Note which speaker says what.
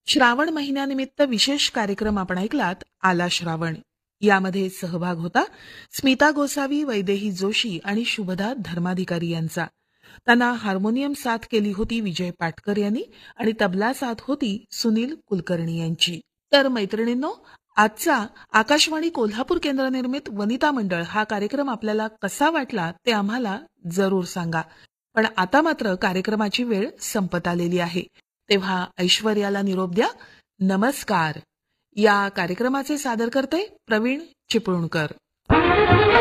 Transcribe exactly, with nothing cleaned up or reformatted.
Speaker 1: श्रावण महिन्यानिमित्त विशेष कार्यक्रम आपण ऐकलात आला श्रावण. यामध्ये सहभाग होता स्मिता गोसावी, वैदेही जोशी आणि शुभदा धर्माधिकारी यांचा. त्यांना हार्मोनियम साथ केली होती विजय पाटकर यांनी आणि तबला साथ होती सुनील कुलकर्णी यांची. तर मैत्रिणींनो, आजचा आकाशवाणी कोल्हापूर केंद्र निर्मित वनिता मंडळ हा कार्यक्रम आपल्याला कसा वाटला ते आम्हाला जरूर सांगा. पण आता मात्र कार्यक्रमाची वेळ संपत आलेली आहे. तेव्हा ऐश्वर्याला निरोप द्या. नमस्कार. या कार्यक्रमाचे सादरकर्ते प्रवीण चिपळूणकर.